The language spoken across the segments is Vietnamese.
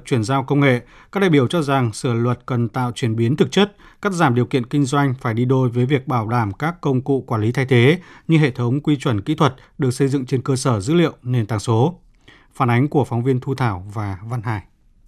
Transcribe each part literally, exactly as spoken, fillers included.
chuyển giao công nghệ, các đại biểu cho rằng sửa luật cần tạo chuyển biến thực chất, cắt giảm điều kiện kinh doanh phải đi đôi với việc bảo đảm các công cụ quản lý thay thế như hệ thống quy chuẩn kỹ thuật được xây dựng trên cơ sở dữ liệu nền tảng số. Phản ánh của phóng viên Thu Thảo và Văn Hải.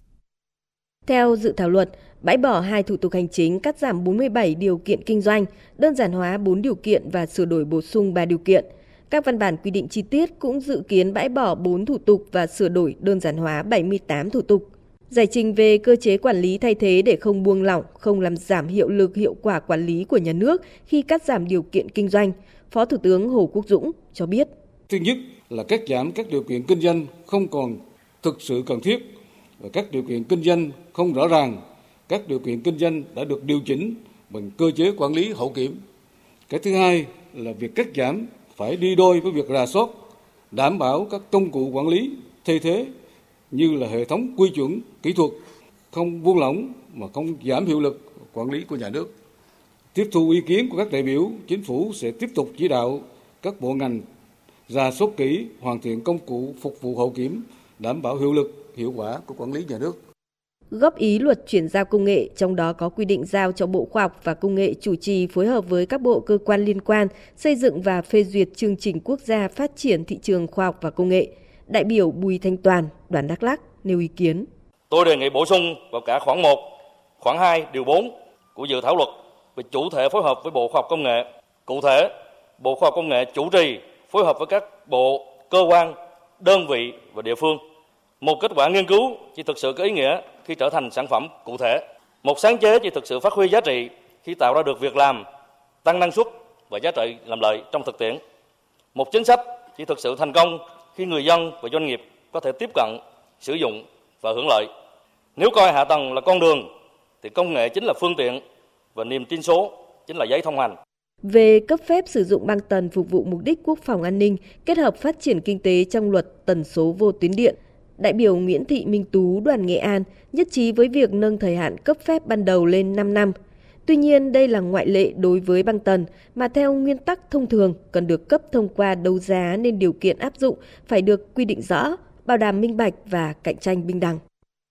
Theo dự thảo luật, bãi bỏ hai thủ tục hành chính, cắt giảm bốn mươi bảy điều kiện kinh doanh, đơn giản hóa bốn điều kiện và sửa đổi bổ sung ba điều kiện. Các văn bản quy định chi tiết cũng dự kiến bãi bỏ bốn thủ tục và sửa đổi đơn giản hóa bảy mươi tám thủ tục. Giải trình về cơ chế quản lý thay thế để không buông lỏng, không làm giảm hiệu lực hiệu quả quản lý của nhà nước khi cắt giảm điều kiện kinh doanh, Phó Thủ tướng Hồ Quốc Dũng cho biết. Thứ nhất là cắt giảm các điều kiện kinh doanh không còn thực sự cần thiết và các điều kiện kinh doanh không rõ ràng, các điều kiện kinh doanh đã được điều chỉnh bằng cơ chế quản lý hậu kiểm. Cái thứ hai là việc cắt giảm phải đi đôi với việc rà soát, đảm bảo các công cụ quản lý thay thế như là hệ thống quy chuẩn kỹ thuật, không buông lỏng mà không giảm hiệu lực quản lý của nhà nước. Tiếp thu ý kiến của các đại biểu, Chính phủ sẽ tiếp tục chỉ đạo các bộ ngành rà soát kỹ, hoàn thiện công cụ phục vụ hậu kiểm, đảm bảo hiệu lực, hiệu quả của quản lý nhà nước. Góp ý luật chuyển giao công nghệ, trong đó có quy định giao cho Bộ Khoa học và Công nghệ chủ trì phối hợp với các bộ cơ quan liên quan xây dựng và phê duyệt chương trình quốc gia phát triển thị trường khoa học và công nghệ. Đại biểu Bùi Thanh Toàn, đoàn Đắk Lắk nêu ý kiến. Tôi đề nghị bổ sung vào cả khoản một, khoản hai, điều bốn của dự thảo luật về chủ thể phối hợp với Bộ Khoa học Công nghệ. Cụ thể, Bộ Khoa học Công nghệ chủ trì phối hợp với các bộ, cơ quan, đơn vị và địa phương. Một kết quả nghiên cứu chỉ thực sự có ý nghĩa khi trở thành sản phẩm cụ thể. Một sáng chế chỉ thực sự phát huy giá trị khi tạo ra được việc làm, tăng năng suất và giá trị làm lợi trong thực tiễn. Một chính sách chỉ thực sự thành công khi người dân và doanh nghiệp có thể tiếp cận, sử dụng và hưởng lợi. Nếu coi hạ tầng là con đường, thì công nghệ chính là phương tiện và niềm tin số chính là giấy thông hành. Về cấp phép sử dụng băng tần phục vụ mục đích quốc phòng an ninh, kết hợp phát triển kinh tế trong luật tần số vô tuyến điện, đại biểu Nguyễn Thị Minh Tú, đoàn Nghệ An nhất trí với việc nâng thời hạn cấp phép ban đầu lên năm năm. Tuy nhiên, đây là ngoại lệ đối với băng tần mà theo nguyên tắc thông thường cần được cấp thông qua đấu giá nên điều kiện áp dụng phải được quy định rõ, bảo đảm minh bạch và cạnh tranh bình đẳng.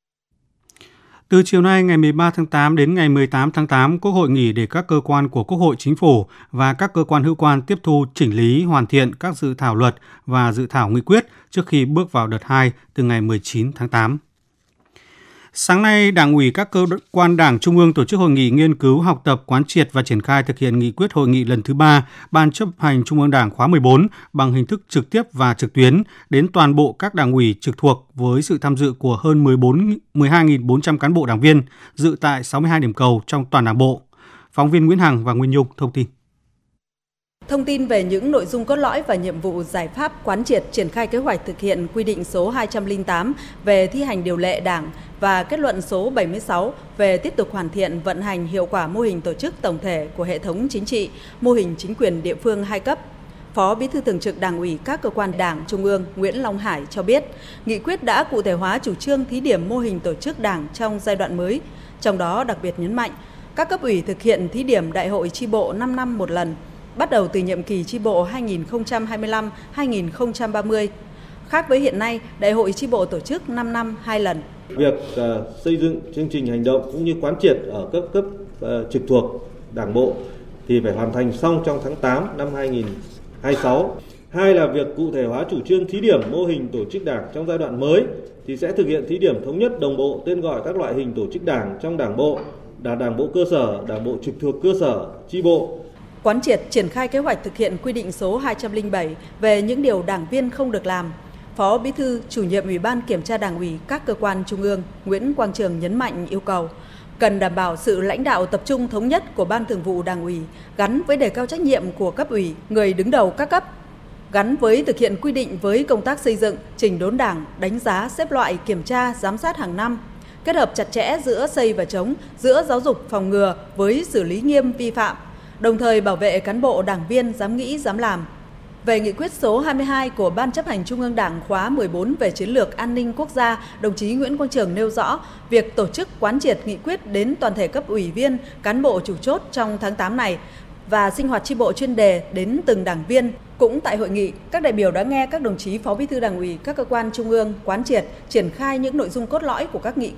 Từ chiều nay ngày mười ba tháng tám đến ngày mười tám tháng tám, Quốc hội nghỉ để các cơ quan của Quốc hội, Chính phủ và các cơ quan hữu quan tiếp thu, chỉnh lý, hoàn thiện các dự thảo luật và dự thảo nghị quyết trước khi bước vào đợt hai từ ngày mười chín tháng tám. Sáng nay, Đảng ủy các cơ quan Đảng Trung ương tổ chức hội nghị nghiên cứu, học tập, quán triệt và triển khai thực hiện nghị quyết hội nghị lần thứ ba Ban chấp hành Trung ương Đảng khóa mười bốn bằng hình thức trực tiếp và trực tuyến đến toàn bộ các đảng ủy trực thuộc với sự tham dự của hơn mười hai nghìn bốn trăm cán bộ đảng viên dự tại sáu mươi hai điểm cầu trong toàn Đảng bộ. Phóng viên Nguyễn Hằng và Nguyên Nhung thông tin. Thông tin về những nội dung cốt lõi và nhiệm vụ giải pháp quán triệt triển khai kế hoạch thực hiện quy định số hai trăm lẻ tám về thi hành điều lệ Đảng và kết luận số bảy mươi sáu về tiếp tục hoàn thiện vận hành hiệu quả mô hình tổ chức tổng thể của hệ thống chính trị, mô hình chính quyền địa phương hai cấp. Phó Bí thư Thường trực Đảng ủy các cơ quan Đảng Trung ương Nguyễn Long Hải cho biết, nghị quyết đã cụ thể hóa chủ trương thí điểm mô hình tổ chức Đảng trong giai đoạn mới, trong đó đặc biệt nhấn mạnh các cấp ủy thực hiện thí điểm đại hội chi bộ năm năm một lần, bắt đầu từ nhiệm kỳ chi bộ hai nghìn không trăm hai mươi lăm đến hai nghìn không trăm ba mươi. Khác với hiện nay, đại hội chi bộ tổ chức năm năm hai lần. Việc uh, xây dựng chương trình hành động cũng như quán triệt ở cấp cấp uh, trực thuộc Đảng bộ thì phải hoàn thành xong trong tháng tám năm hai nghìn không trăm hai mươi sáu. Hai là việc cụ thể hóa chủ trương thí điểm mô hình tổ chức Đảng trong giai đoạn mới thì sẽ thực hiện thí điểm thống nhất đồng bộ tên gọi các loại hình tổ chức Đảng trong Đảng bộ, là Đảng bộ cơ sở, Đảng bộ trực thuộc cơ sở, chi bộ. Quán triệt triển khai kế hoạch thực hiện quy định số hai trăm lẻ bảy về những điều đảng viên không được làm. Phó Bí thư, Chủ nhiệm Ủy ban Kiểm tra Đảng ủy các cơ quan Trung ương Nguyễn Quang Trường nhấn mạnh yêu cầu cần đảm bảo sự lãnh đạo tập trung thống nhất của Ban Thường vụ Đảng ủy gắn với đề cao trách nhiệm của cấp ủy, người đứng đầu các cấp, gắn với thực hiện quy định với công tác xây dựng, chỉnh đốn Đảng, đánh giá, xếp loại, kiểm tra, giám sát hàng năm, kết hợp chặt chẽ giữa xây và chống, giữa giáo dục phòng ngừa với xử lý nghiêm vi phạm, đồng thời bảo vệ cán bộ đảng viên dám nghĩ, dám làm. Về nghị quyết số hai mươi hai của Ban chấp hành Trung ương Đảng khóa mười bốn về chiến lược an ninh quốc gia, đồng chí Nguyễn Quang Trường nêu rõ việc tổ chức quán triệt nghị quyết đến toàn thể cấp ủy viên, cán bộ chủ chốt trong tháng tám này và sinh hoạt chi bộ chuyên đề đến từng đảng viên. Cũng tại hội nghị, các đại biểu đã nghe các đồng chí Phó Bí thư Đảng ủy các cơ quan Trung ương quán triệt, triển khai những nội dung cốt lõi của các nghị